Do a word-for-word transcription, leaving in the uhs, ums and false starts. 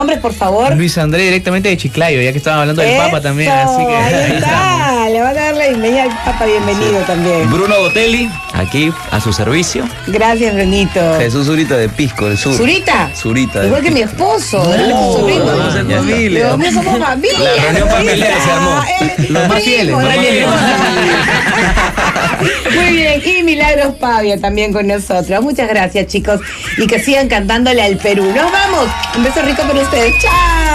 Nombres, por favor. Luis André, directamente de Chiclayo, ya que estaban hablando del Eso, Papa también, así que ahí ahí está, estamos. le van a dar la bienvenida al Papa, bienvenido Sí. también. Bruno Botelli, aquí a su servicio. Gracias, Benito. Jesús Zurita de Pisco, del sur. ¿Zurita? Zurita. Igual de que mi Pisco. esposo, él es No, su sobrino. vamos a ser Dios familia. mío, somos familia. La reunión familiar se armó. Ah, eh, Los más fieles, primo, los más primo. fieles. Muy bien, y Milagros Pavia también con nosotros. Muchas gracias, chicos. Y que sigan cantándole al Perú. Nos vamos. Un beso rico para ustedes. Chao.